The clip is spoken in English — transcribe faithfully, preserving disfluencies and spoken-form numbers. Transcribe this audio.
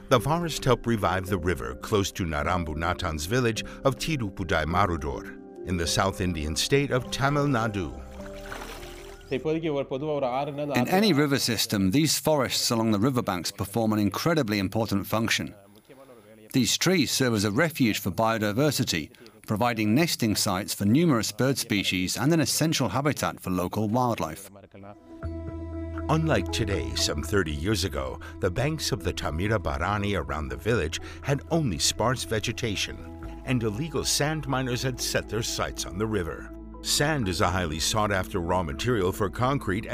The forest helped revive the river close to Narambu Natan's village of Tirupudai Marudor in the South Indian state of Tamil Nadu. In any river system, these forests along the riverbanks perform an incredibly important function. These trees serve as a refuge for biodiversity, providing nesting sites for numerous bird species and an essential habitat for local wildlife. Unlike today, some thirty years ago, the banks of the Tamira Barani around the village had only sparse vegetation, and illegal sand miners had set their sights on the river. Sand is a highly sought-after raw material for concrete